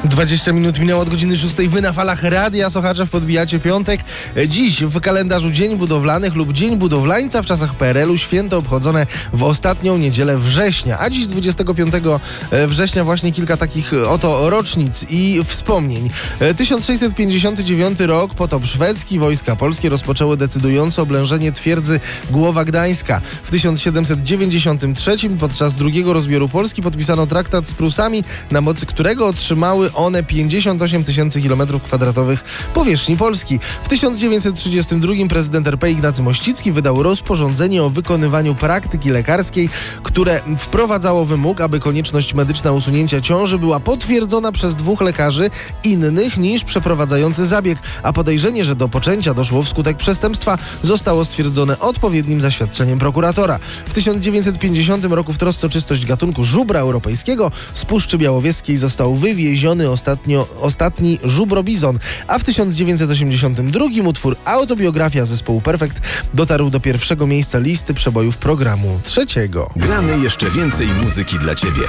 20 minut minęło od godziny 6. Wy na falach Radia Sochaczew podbijacie piątek. Dziś w kalendarzu Dzień Budowlanych lub Dzień Budowlańca w czasach PRL-u, święto obchodzone w ostatnią niedzielę września. A dziś 25 września właśnie kilka takich oto rocznic i wspomnień. 1659 rok, potop szwedzki, wojska polskie rozpoczęły decydujące oblężenie twierdzy Głowa Gdańska. W 1793 podczas drugiego rozbioru Polski podpisano traktat z Prusami, na mocy którego otrzymały one 58 tysięcy km² powierzchni Polski. W 1932 prezydent RP Ignacy Mościcki wydał rozporządzenie o wykonywaniu praktyki lekarskiej, które wprowadzało wymóg, aby konieczność medyczna usunięcia ciąży była potwierdzona przez 2 lekarzy innych niż przeprowadzający zabieg, a podejrzenie, że do poczęcia doszło wskutek przestępstwa, zostało stwierdzone odpowiednim zaświadczeniem prokuratora. W 1950 roku w trosce o czystość gatunku żubra europejskiego z Puszczy Białowieskiej został wywieziony ostatni żubrobizon, a w 1982 utwór Autobiografia zespołu Perfekt dotarł do pierwszego miejsca listy przebojów programu trzeciego. Gramy jeszcze więcej muzyki dla Ciebie.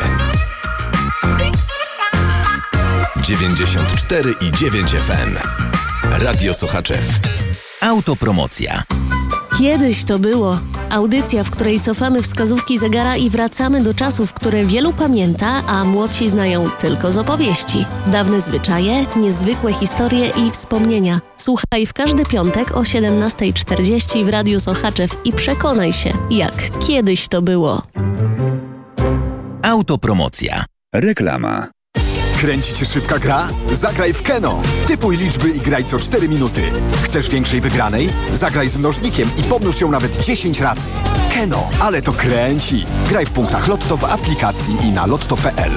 94,9 FM. Radio Sochaczew. Autopromocja. Kiedyś to było. Audycja, w której cofamy wskazówki zegara i wracamy do czasów, które wielu pamięta, a młodsi znają tylko z opowieści. Dawne zwyczaje, niezwykłe historie i wspomnienia. Słuchaj w każdy piątek o 17:40 w Radiu Sochaczew i przekonaj się, jak kiedyś to było. Autopromocja. Reklama. Kręci Cię szybka gra? Zagraj w Keno. Typuj liczby i graj co 4 minuty. Chcesz większej wygranej? Zagraj z mnożnikiem i pomnóż ją nawet 10 razy. Keno, ale to kręci. Graj w punktach Lotto, w aplikacji i na lotto.pl.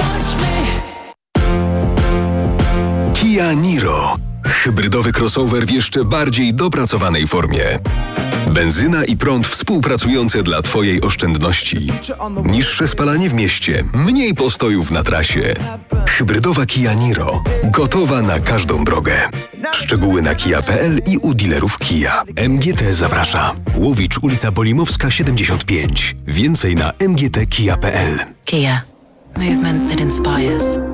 Kia Niro. Hybrydowy crossover w jeszcze bardziej dopracowanej formie. Benzyna i prąd współpracujące dla Twojej oszczędności. Niższe spalanie w mieście, mniej postojów na trasie. Hybrydowa Kia Niro. Gotowa na każdą drogę. Szczegóły na kia.pl i u dealerów Kia. MGT zaprasza. Łowicz, ulica Bolimowska 75. Więcej na mgtkia.pl. Kia. Movement that inspires.